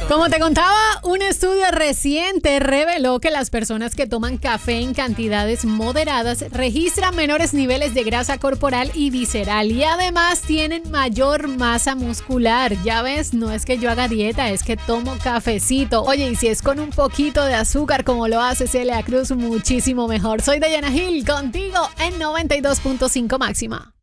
Como te contaba, un estudio reciente reveló que las personas que toman café en cantidades moderadas registran menores niveles de grasa corporal y visceral y además tienen mayor masa muscular. Ya ves, no es que yo haga dieta, es que tomo cafecito. Oye, y si es con un poquito de azúcar como lo hace Celia Cruz, muchísimo mejor. Soy Dayana Gil, contigo en 92.5 máxima.